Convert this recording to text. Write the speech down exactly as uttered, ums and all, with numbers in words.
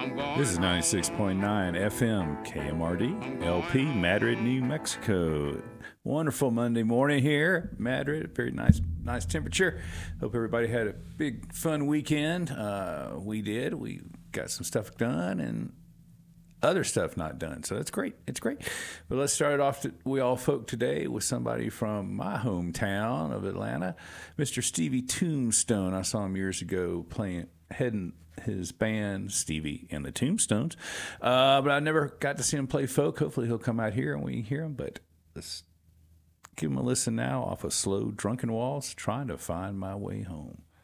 This is ninety-six point nine F M K M R D L P, Madrid, New Mexico. Wonderful Monday morning here, Madrid. Very nice, nice temperature. Hope everybody had a big, fun weekend. Uh, we did. We got some stuff done and other stuff not done. So that's great. It's great. But let's start it off. To, we all folk today with somebody from my hometown of Atlanta, Mister Stevie Tombstone. I saw him years ago playing, heading his band, Stevie and the Tombstones. Uh, but I never got to see him play folk. Hopefully he'll come out here and we can hear him. But let's give him a listen now off of Slow Drunken Waltz, Trying to Find My Way Home.